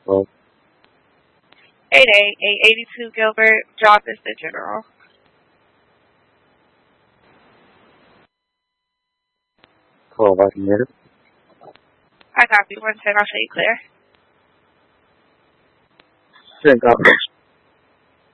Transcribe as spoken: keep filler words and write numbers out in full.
Well, eight eight eight eighty-two Gilbert. Job is the general. twelve, I can hear it. I copy. one ten. I'll show you clear. ten, copy.